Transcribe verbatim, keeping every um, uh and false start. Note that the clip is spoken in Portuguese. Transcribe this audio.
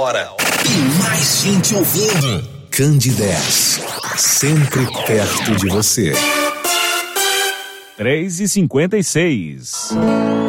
hora. Tem mais gente ouvindo. Candidez, sempre perto de você. três e cinquenta e seis.